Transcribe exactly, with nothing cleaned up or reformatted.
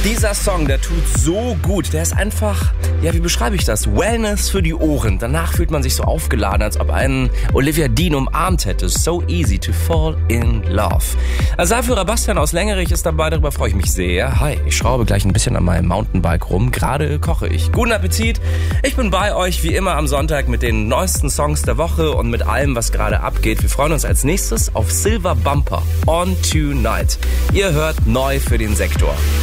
Dieser Song, der tut so gut. Der ist einfach, ja, wie beschreibe ich das? Wellness für die Ohren. Danach fühlt man sich so aufgeladen, als ob einen Olivia Dean umarmt hätte. So easy to fall in love. Asafführer Bastian aus Längerich ist dabei, darüber freue ich mich sehr. Hi, ich schraube gleich ein bisschen an meinem Mountainbike rum. Gerade koche ich. Guten Appetit. Ich bin bei euch wie immer am Sonntag mit den neuesten Songs der Woche und mit allem, was gerade abgeht. Wir freuen uns als nächstes auf Silver Bumper On Tonight. Ihr hört neu für den Sektor.